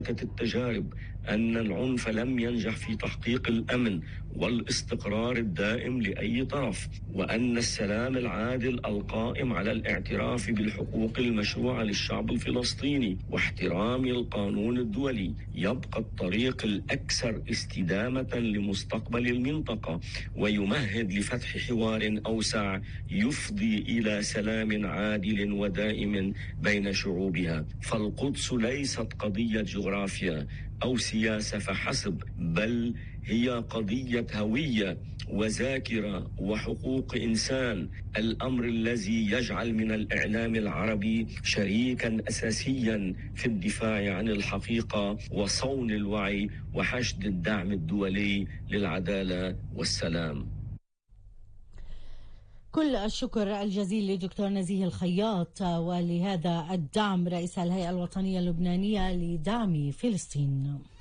التجارب أن العنف لم ينجح في تحقيق الأمن والاستقرار الدائم لأي طرف، وأن السلام العادل القائم على الاعتراف بالحقوق المشروعة للشعب الفلسطيني واحترام القانون الدولي يبقى الطريق الأكثر استدامة لمستقبل المنطقة، ويمهد لفتح حوار أوسع يفضي إلى سلام عادل ودائم بين شعوبها. فالقدس ليست قضية جغرافيا أو سياسة فحسب، بل هي قضية هوية وذاكرة وحقوق إنسان، الأمر الذي يجعل من الإعلام العربي شريكا أساسيا في الدفاع عن الحقيقة وصون الوعي وحشد الدعم الدولي للعدالة والسلام. كل الشكر الجزيل لدكتور نزيه الخياط، ولهذا الدعم رئيس الهيئة الوطنية اللبنانية لدعم فلسطين.